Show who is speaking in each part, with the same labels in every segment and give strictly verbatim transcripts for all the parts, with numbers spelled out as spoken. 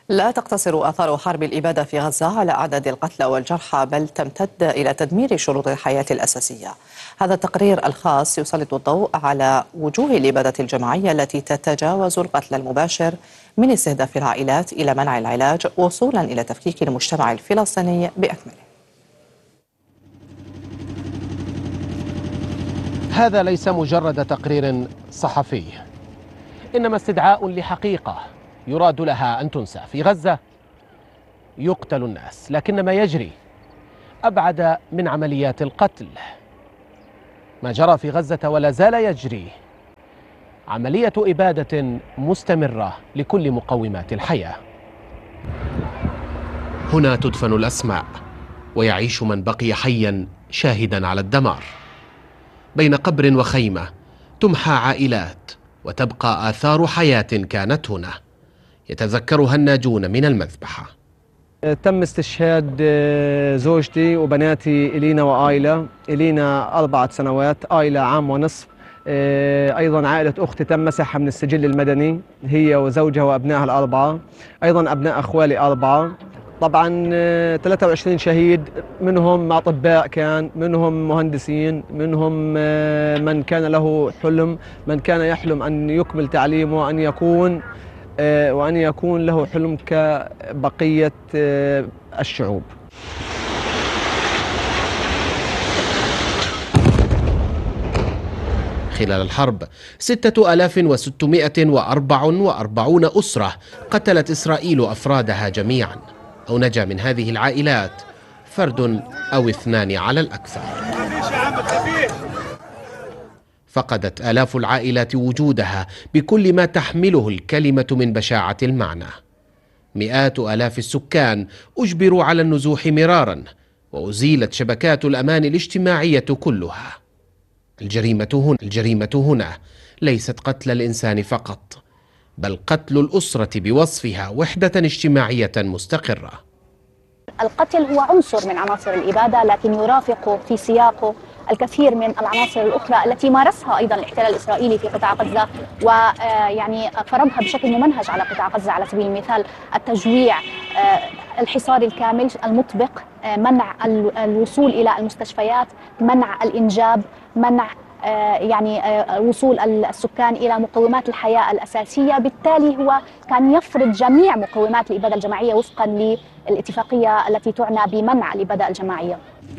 Speaker 1: لا تقتصر آثار حرب الإبادة في غزة على أعداد القتلى والجرحى، بل تمتد إلى تدمير شروط الحياة الأساسية. هذا التقرير الخاص يسلط الضوء على وجوه الإبادة الجماعية التي تتجاوز القتل المباشر، من استهداف العائلات إلى منع العلاج، وصولا إلى تفكيك المجتمع الفلسطيني بأكمله.
Speaker 2: هذا ليس مجرد تقرير صحفي، إنما استدعاء لحقيقة يراد لها أن تنسى. في غزة يقتل الناس، لكن ما يجري أبعد من عمليات القتل. ما جرى في غزة ولا زال يجري عملية إبادة مستمرة لكل مقومات الحياة. هنا تدفن الأسماء ويعيش من بقي حيا شاهدا على الدمار. بين قبر وخيمة تمحى عائلات وتبقى آثار حياة كانت هنا، يتذكرها الناجون من المذبحة.
Speaker 3: تم استشهاد زوجتي وبناتي إلينا وآيلا. إلينا أربعة سنوات، آيلا عام ونصف. أيضا عائلة أختي تم مسحها من السجل المدني، هي وزوجها وأبنائها الأربعة. أيضا أبناء أخوالي أربعة. طبعا ثلاثة وعشرين شهيد، منهم أطباء، كان منهم مهندسين، منهم من كان له حلم، من كان يحلم أن يكمل تعليمه وأن يكون وأن يكون له حلم كبقية الشعوب.
Speaker 2: خلال الحرب ستة آلاف وستمائة وأربعة وأربعين أسرة قتلت إسرائيل أفرادها جميعا، أو نجا من هذه العائلات فرد أو اثنان على الأكثر. فقدت آلاف العائلات وجودها بكل ما تحمله الكلمة من بشاعة المعنى. مئات آلاف السكان أجبروا على النزوح مرارا، وأزيلت شبكات الأمان الاجتماعية كلها. الجريمة هنا, الجريمة هنا ليست قتل الإنسان فقط، بل قتل الأسرة بوصفها وحدة اجتماعية مستقرة.
Speaker 4: القتل هو عنصر من عناصر الإبادة، لكن يرافق في سياقه الكثير من العناصر الأخرى التي مارسها أيضا الاحتلال الإسرائيلي في قطاع غزة، ويعني فرضها بشكل ممنهج على قطاع غزة. على سبيل المثال التجويع، الحصار الكامل المطبق، منع الوصول إلى المستشفيات، منع الإنجاب، منع يعني وصول السكان إلى مقومات الحياة الأساسية. بالتالي هو كان يفرض جميع مقومات الإبادة الجماعية وفقا للاتفاقية التي تعنى بمنع الإبادة الجماعية.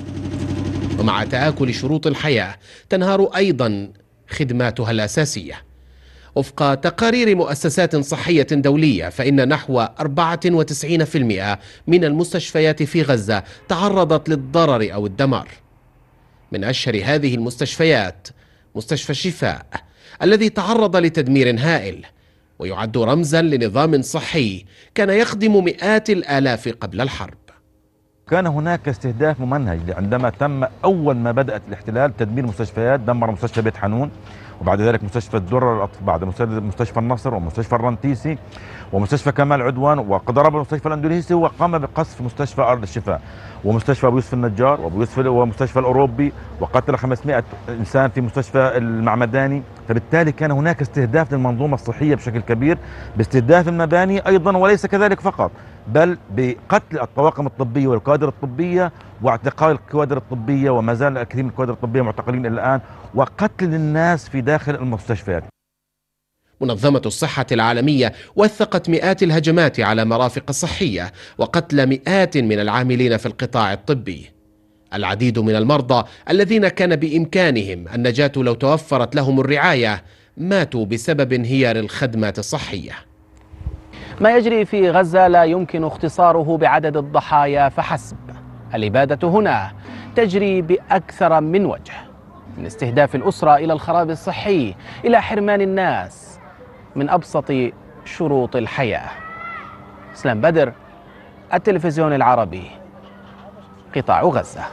Speaker 2: ومع تآكل شروط الحياة تنهار أيضا خدماتها الأساسية. وفق تقارير مؤسسات صحية دولية، فإن نحو أربعة وتسعين بالمئة من المستشفيات في غزة تعرضت للضرر أو الدمار. من أشهر هذه المستشفيات مستشفى الشفاء، الذي تعرض لتدمير هائل، ويعد رمزا لنظام صحي كان يخدم مئات الآلاف قبل الحرب.
Speaker 5: كان هناك استهداف ممنهج. عندما تم أول ما بدأت الاحتلال تدمير مستشفيات، دمر مستشفى بيت حنون، وبعد ذلك مستشفى الدرة، بعد مستشفى النصر، ومستشفى الرنتيسي، ومستشفى كمال عدوان، وضرب المستشفى الاندونيسي، وقام بقصف مستشفى أرض الشفاء، ومستشفى أبو يوسف النجار، وأبو يوسف ومستشفى الأوروبي، وقتل خمسمائة إنسان في مستشفى المعمداني. فبالتالي كان هناك استهداف للمنظومة الصحية بشكل كبير، باستهداف المباني أيضا، وليس كذلك فقط، بل بقتل الطواقم الطبية والكوادر الطبية، واعتقال الكوادر الطبية، وما زال الكثير من الكوادر الطبية معتقلين إلى الآن، وقتل الناس في داخل المستشفيات.
Speaker 2: منظمة الصحة العالمية وثقت مئات الهجمات على مرافق صحية وقتل مئات من العاملين في القطاع الطبي. العديد من المرضى الذين كان بإمكانهم النجاة لو توفرت لهم الرعاية ماتوا بسبب انهيار الخدمات الصحية. ما يجري في غزة لا يمكن اختصاره بعدد الضحايا فحسب. الإبادة هنا تجري بأكثر من وجه، من استهداف الأسرة إلى الخراب الصحي، إلى حرمان الناس من أبسط شروط الحياة. اسلام بدر، التلفزيون العربي، قطاع غزة.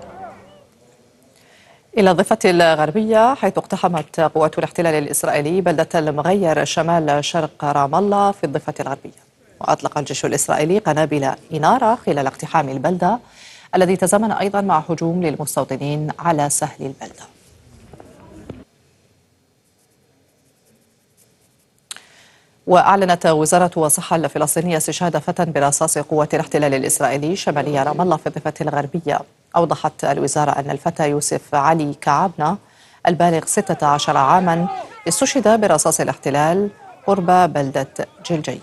Speaker 1: إلى الضفة الغربية، حيث اقتحمت قوات الاحتلال الإسرائيلي بلدة المغير شمال شرق رام الله في الضفة الغربية. وأطلق الجيش الإسرائيلي قنابل إنارة خلال اقتحام البلدة، الذي تزامن أيضا مع هجوم للمستوطنين على سهل البلدة. وأعلنت وزارة الصحة الفلسطينية استشهاد فتى برصاص قوة الاحتلال الإسرائيلي شمالي رام الله في الضفة الغربية. أوضحت الوزارة أن الفتى يوسف علي كعبنة البالغ ستة عشر عاما استشهد برصاص الاحتلال قرب بلدة جلجية.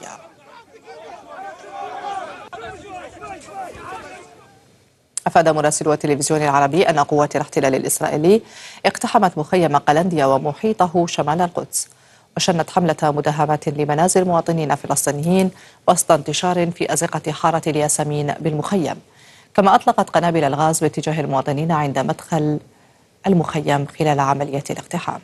Speaker 1: أفاد مراسل التلفزيون العربي أن قوات الاحتلال الإسرائيلي اقتحمت مخيم قلنديا ومحيطه شمال القدس، وشنت حملة مداهمات لمنازل مواطنين فلسطينيين وسط انتشار في أزقة حارة الياسمين بالمخيم، كما أطلقت قنابل الغاز باتجاه المواطنين عند مدخل المخيم خلال عملية الاقتحام.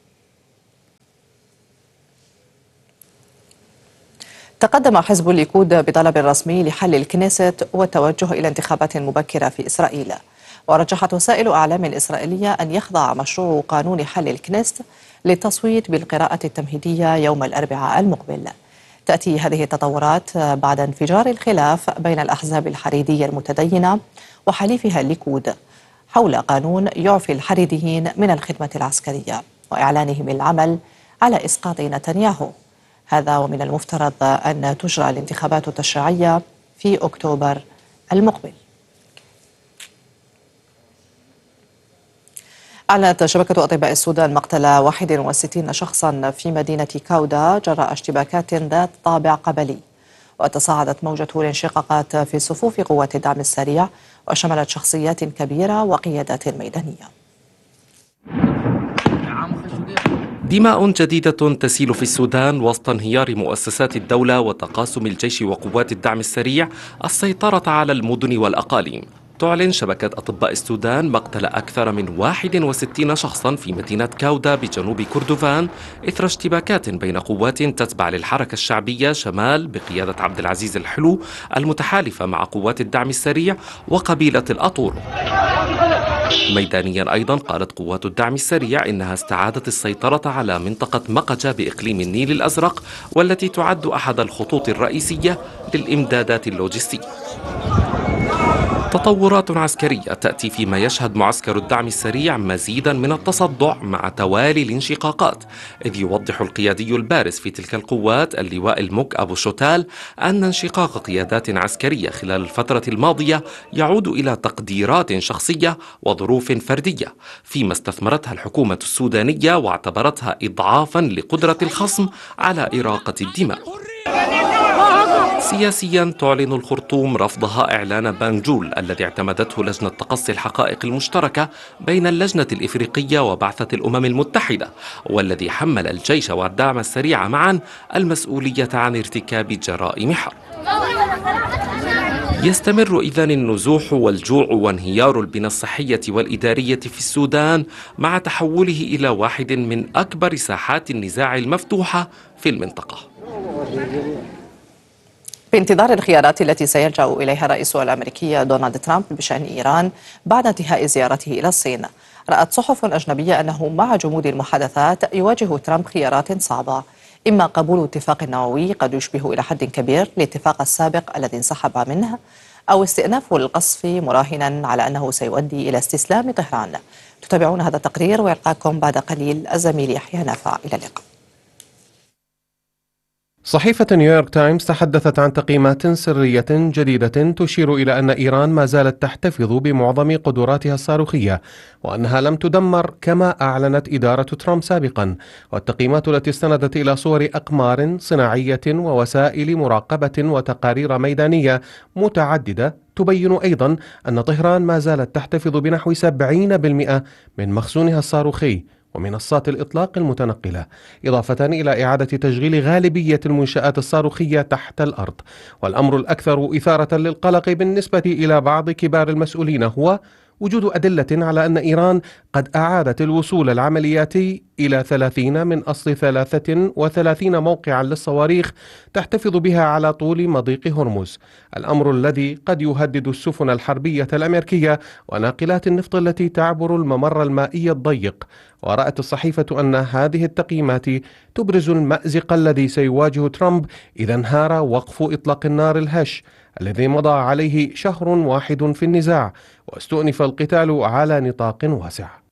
Speaker 1: تقدم حزب الليكود بطلب رسمي لحل الكنيست والتوجه إلى انتخابات مبكرة في إسرائيل، ورجحت وسائل أعلام إسرائيلية أن يخضع مشروع قانون حل الكنيست للتصويت بالقراءة التمهيدية يوم الأربعاء المقبل. تأتي هذه التطورات بعد انفجار الخلاف بين الأحزاب الحريدية المتدينة وحليفها الليكود حول قانون يعفي الحريديين من الخدمة العسكرية وإعلانهم العمل على إسقاط نتنياهو. هذا ومن المفترض أن تجرى الانتخابات التشريعية في أكتوبر المقبل. أعلنت شبكة أطباء السودان مقتل واحد وستين شخصا في مدينة كاودا جراء اشتباكات ذات طابع قبلي، وتصاعدت موجة الانشقاقات في صفوف قوات الدعم السريع وشملت شخصيات كبيرة وقيادات ميدانية.
Speaker 6: دماء جديدة تسيل في السودان وسط انهيار مؤسسات الدولة وتقاسم الجيش وقوات الدعم السريع السيطرة على المدن والأقاليم. تعلن شبكة أطباء السودان مقتل أكثر من واحد وستين شخصا في مدينة كاودا بجنوب كردفان إثر اشتباكات بين قوات تتبع للحركة الشعبية شمال بقيادة عبد العزيز الحلو المتحالفة مع قوات الدعم السريع وقبيلة الأطور. ميدانيا أيضا قالت قوات الدعم السريع إنها استعادت السيطرة على منطقة مقجة بإقليم النيل الأزرق، والتي تعد أحد الخطوط الرئيسية للإمدادات اللوجستية. تطورات عسكرية تأتي فيما يشهد معسكر الدعم السريع مزيدا من التصدع مع توالي الانشقاقات، إذ يوضح القيادي البارز في تلك القوات اللواء المك أبو شوتال أن انشقاق قيادات عسكرية خلال الفترة الماضية يعود إلى تقديرات شخصية وظروف فردية، فيما استثمرتها الحكومة السودانية واعتبرتها إضعافا لقدرة الخصم على إراقة الدماء. سياسيا تعلن الخرطوم رفضها إعلان بانجول الذي اعتمدته لجنة تقصي الحقائق المشتركة بين اللجنة الإفريقية وبعثة الأمم المتحدة، والذي حمل الجيش والدعم السريع معا المسؤولية عن ارتكاب جرائم حرب. يستمر إذن النزوح والجوع وانهيار البنى الصحية والإدارية في السودان مع تحوله إلى واحد من أكبر ساحات النزاع المفتوحة في المنطقة.
Speaker 1: بانتظار الخيارات التي سيلجأ إليها الرئيس الأمريكي دونالد ترامب بشأن إيران بعد انتهاء زيارته إلى الصين، رأت صحف أجنبية أنه مع جمود المحادثات يواجه ترامب خيارات صعبة، إما قبول اتفاق نووي قد يشبه إلى حد كبير الاتفاق السابق الذي انسحب منه، أو استئناف القصف مراهنا على أنه سيؤدي إلى استسلام طهران. تتابعون هذا التقرير ويلقاكم بعد قليل الزميل يحيى نافع. إلى اللقاء.
Speaker 7: صحيفة نيويورك تايمز تحدثت عن تقييمات سرية جديدة تشير إلى أن إيران ما زالت تحتفظ بمعظم قدراتها الصاروخية، وأنها لم تدمر كما أعلنت إدارة ترامب سابقا. والتقييمات التي استندت إلى صور أقمار صناعية ووسائل مراقبة وتقارير ميدانية متعددة تبين أيضا أن طهران ما زالت تحتفظ بنحو سبعين بالمئة من مخزونها الصاروخي ومنصات الإطلاق المتنقلة، إضافة إلى إعادة تشغيل غالبية المنشآت الصاروخية تحت الأرض. والأمر الأكثر إثارة للقلق بالنسبة إلى بعض كبار المسؤولين هو وجود أدلة على أن إيران قد أعادت الوصول العملياتي إلى ثلاثين من أصل ثلاثة وثلاثين موقعا للصواريخ تحتفظ بها على طول مضيق هرمز، الأمر الذي قد يهدد السفن الحربية الأمريكية وناقلات النفط التي تعبر الممر المائي الضيق. ورأت الصحيفة أن هذه التقييمات تبرز المأزق الذي سيواجه ترامب إذا انهار وقف إطلاق النار الهش الذي مضى عليه شهر واحد في النزاع واستؤنف القتال على نطاق واسع.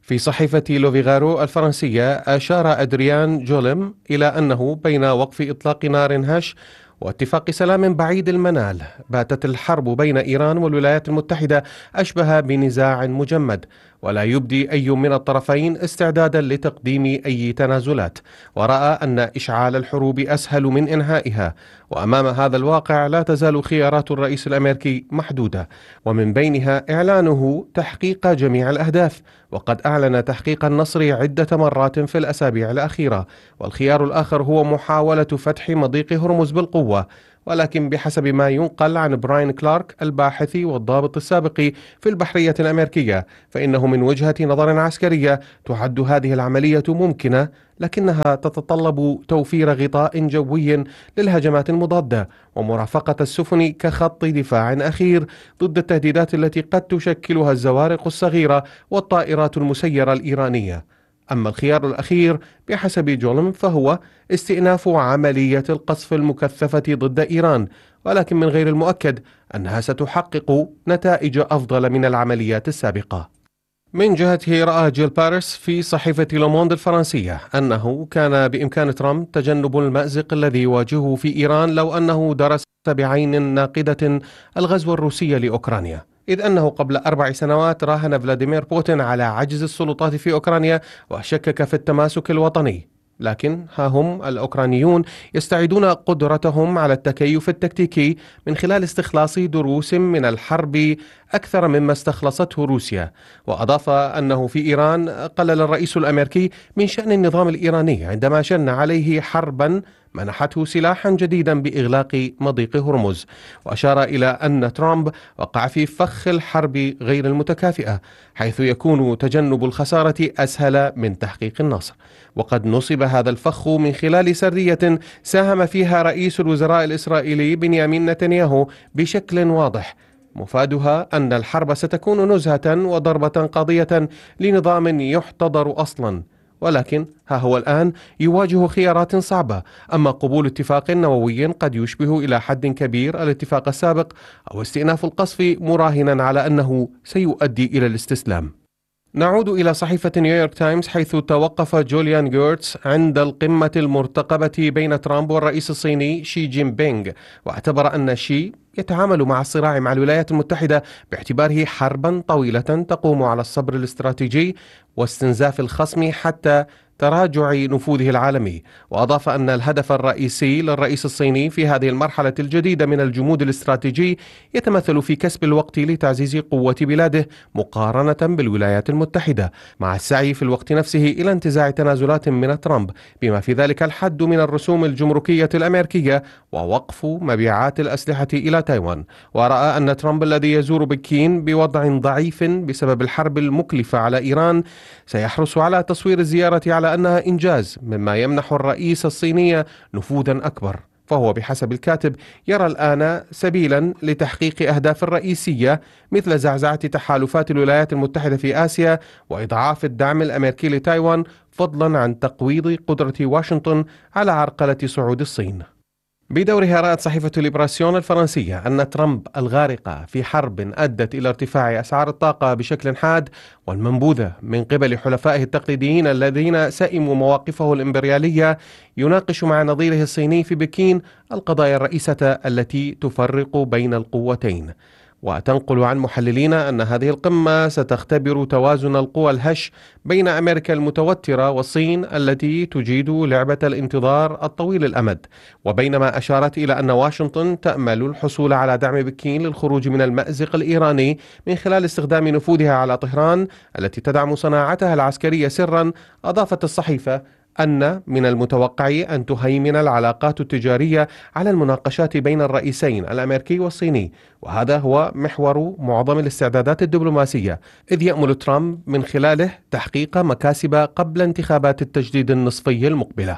Speaker 7: في صحيفة لوفيغارو الفرنسية أشار أدريان جولم إلى أنه بين وقف إطلاق نار هش واتفاق سلام بعيد المنال باتت الحرب بين إيران والولايات المتحدة أشبه بنزاع مجمد، ولا يبدي أي من الطرفين استعدادا لتقديم أي تنازلات، ورأى أن إشعال الحروب أسهل من إنهائها. وأمام هذا الواقع لا تزال خيارات الرئيس الأمريكي محدودة، ومن بينها إعلانه تحقيق جميع الأهداف، وقد أعلن تحقيق النصر عدة مرات في الأسابيع الأخيرة. والخيار الآخر هو محاولة فتح مضيق هرمز بالقوة، ولكن بحسب ما ينقل عن براين كلارك الباحث والضابط السابق في البحرية الأمريكية، فإنه من وجهة نظر عسكرية تعد هذه العملية ممكنة، لكنها تتطلب توفير غطاء جوي للهجمات المضادة ومرافقة السفن كخط دفاع أخير ضد التهديدات التي قد تشكلها الزوارق الصغيرة والطائرات المسيرة الإيرانية. أما الخيار الأخير بحسب جولم فهو استئناف عملية القصف المكثفة ضد إيران، ولكن من غير المؤكد أنها ستحقق نتائج أفضل من العمليات السابقة. من جهته رأى جيل باريس في صحيفة لوموند الفرنسية أنه كان بإمكان ترامب تجنب المأزق الذي يواجهه في إيران لو أنه درس بعين ناقدة الغزو الروسي لأوكرانيا، إذ أنه قبل أربع سنوات راهن فلاديمير بوتين على عجز السلطات في أوكرانيا وشكك في التماسك الوطني. لكن ها هم الأوكرانيون يستعيدون قدرتهم على التكيف التكتيكي من خلال استخلاص دروس من الحرب أكثر مما استخلصته روسيا. وأضاف أنه في إيران قلل الرئيس الأمريكي من شأن النظام الإيراني عندما شن عليه حربا منحته سلاحا جديدا بإغلاق مضيق هرمز، وأشار إلى أن ترامب وقع في فخ الحرب غير المتكافئة، حيث يكون تجنب الخسارة أسهل من تحقيق النصر. وقد نصب هذا الفخ من خلال سرية ساهم فيها رئيس الوزراء الإسرائيلي بنيامين نتنياهو بشكل واضح، مفادها أن الحرب ستكون نزهة وضربة قاضية لنظام يحتضر أصلا. ولكن ها هو الآن يواجه خيارات صعبة، أما قبول اتفاق نووي قد يشبه إلى حد كبير الاتفاق السابق، أو استئناف القصف مراهنا على أنه سيؤدي إلى الاستسلام. نعود إلى صحيفة نيويورك تايمز، حيث توقف جوليان جيرتس عند القمة المرتقبة بين ترامب والرئيس الصيني شي جين بينغ، واعتبر أن شي يتعامل مع الصراع مع الولايات المتحدة باعتباره حربا طويلة تقوم على الصبر الاستراتيجي واستنزاف الخصم حتى تراجع نفوذه العالمي. وأضاف أن الهدف الرئيسي للرئيس الصيني في هذه المرحلة الجديدة من الجمود الاستراتيجي يتمثل في كسب الوقت لتعزيز قوة بلاده مقارنة بالولايات المتحدة، مع السعي في الوقت نفسه إلى انتزاع تنازلات من ترامب، بما في ذلك الحد من الرسوم الجمركية الأمريكية ووقف مبيعات الأسلحة إلى تايوان. ورأى أن ترامب الذي يزور بكين بوضع ضعيف بسبب الحرب المكلفة على إيران سيحرص على تصوير الزيارة على أنها إنجاز، مما يمنح الرئيس الصيني نفوذا أكبر. فهو بحسب الكاتب يرى الآن سبيلا لتحقيق أهداف رئيسية مثل زعزعة تحالفات الولايات المتحدة في آسيا وإضعاف الدعم الأمريكي لتايوان، فضلا عن تقويض قدرة واشنطن على عرقلة صعود الصين. بدورها رأت صحيفة ليبراسيون الفرنسية أن ترامب الغارقة في حرب أدت إلى ارتفاع أسعار الطاقة بشكل حاد والمنبوذة من قبل حلفائه التقليديين الذين سئموا مواقفه الإمبريالية، يناقش مع نظيره الصيني في بكين القضايا الرئيسة التي تفرق بين القوتين. وتنقل عن محللين أن هذه القمة ستختبر توازن القوى الهش بين أمريكا المتوترة والصين التي تجيد لعبة الانتظار الطويل الأمد، وبينما أشارت إلى أن واشنطن تأمل الحصول على دعم بكين للخروج من المأزق الإيراني من خلال استخدام نفوذها على طهران التي تدعم صناعتها العسكرية سرا. أضافت الصحيفة أن من المتوقع أن تهيمن العلاقات التجارية على المناقشات بين الرئيسين الأمريكي والصيني، وهذا هو محور معظم الاستعدادات الدبلوماسية، إذ يأمل ترامب من خلاله تحقيق مكاسب قبل انتخابات التجديد النصفي المقبلة.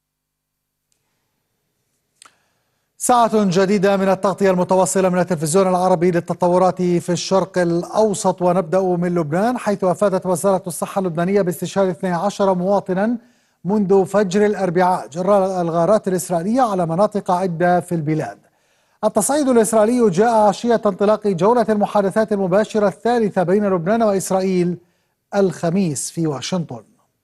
Speaker 8: ساعة جديدة من التغطية المتواصلة من التلفزيون العربي للتطورات في الشرق الأوسط، ونبدأ من لبنان، حيث أفادت وزارة الصحة اللبنانية باستشهاد اثني عشر مواطنا منذ فجر الأربعاء جراء الغارات الإسرائيلية على مناطق عدة في البلاد. التصعيد الإسرائيلي جاء عشية انطلاق جولة المحادثات المباشرة الثالثة بين لبنان وإسرائيل الخميس في واشنطن.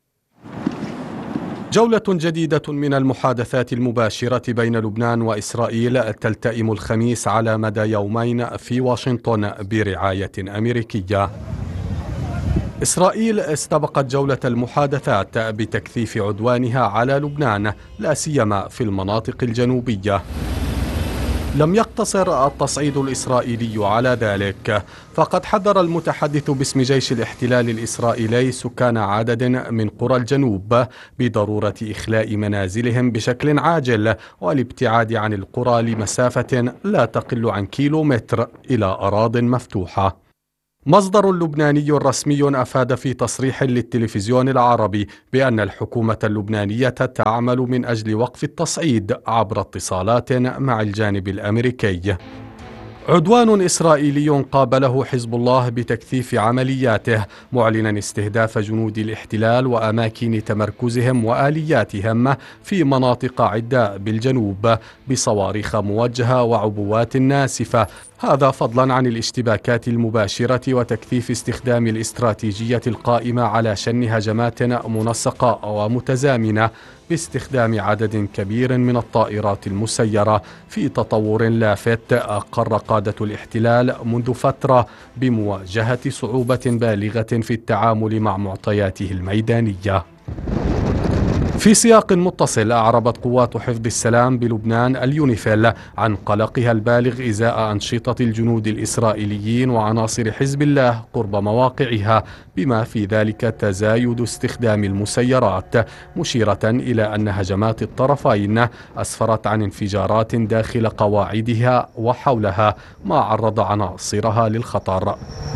Speaker 7: جولة جديدة من المحادثات المباشرة بين لبنان وإسرائيل تلتئم الخميس على مدى يومين في واشنطن برعاية أمريكية. إسرائيل استبقت جولة المحادثات بتكثيف عدوانها على لبنان، لا سيما في المناطق الجنوبية. لم يقتصر التصعيد الإسرائيلي على ذلك، فقد حذر المتحدث باسم جيش الاحتلال الإسرائيلي سكان عدد من قرى الجنوب بضرورة إخلاء منازلهم بشكل عاجل والابتعاد عن القرى لمسافة لا تقل عن كيلومتر إلى أراضٍ مفتوحة. مصدر لبناني رسمي أفاد في تصريح للتلفزيون العربي بأن الحكومة اللبنانية تعمل من أجل وقف التصعيد عبر اتصالات مع الجانب الأمريكي. عدوان إسرائيلي قابله حزب الله بتكثيف عملياته، معلنا استهداف جنود الاحتلال وأماكن تمركزهم وآلياتهم في مناطق عدة بالجنوب بصواريخ موجهة وعبوات ناسفة، هذا فضلا عن الاشتباكات المباشرة وتكثيف استخدام الاستراتيجية القائمة على شن هجمات منسقة ومتزامنة باستخدام عدد كبير من الطائرات المسيرة، في تطور لافت أقر قادة الاحتلال منذ فترة بمواجهة صعوبة بالغة في التعامل مع معطياته الميدانية. في سياق متصل، أعربت قوات حفظ السلام بلبنان اليونيفيل عن قلقها البالغ إزاء أنشطة الجنود الإسرائيليين وعناصر حزب الله قرب مواقعها، بما في ذلك تزايد استخدام المسيرات، مشيرة إلى أن هجمات الطرفين أسفرت عن انفجارات داخل قواعدها وحولها، ما عرض عناصرها للخطر.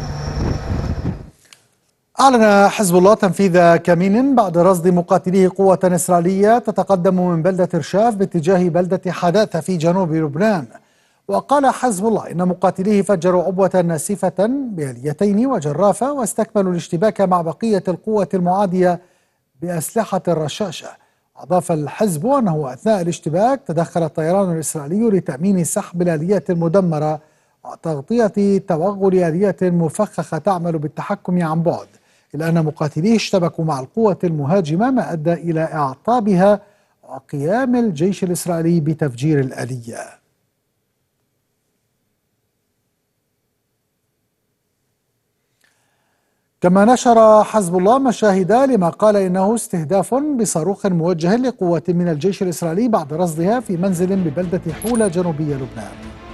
Speaker 8: أعلن حزب الله تنفيذ كمين بعد رصد مقاتليه قوة إسرائيلية تتقدم من بلدة رشاف باتجاه بلدة حداثة في جنوب لبنان. وقال حزب الله إن مقاتليه فجروا عبوة ناسفة بآليتين وجرافة واستكملوا الاشتباك مع بقية القوة المعادية بأسلحة الرشاشة. أضاف الحزب أنه أثناء الاشتباك تدخل الطيران الإسرائيلي لتأمين سحب الآليات المدمرة وتغطية توغل آليات مفخخة تعمل بالتحكم عن بعد، إلا أن مقاتليه اشتبكوا مع القوة المهاجمة ما أدى إلى إعطابها وقيام الجيش الإسرائيلي بتفجير الآلية. كما نشر حزب الله مشاهد لما قال إنه استهداف بصاروخ موجه لقوة من الجيش الإسرائيلي بعد رصدها في منزل ببلدة حولة جنوبية لبنان.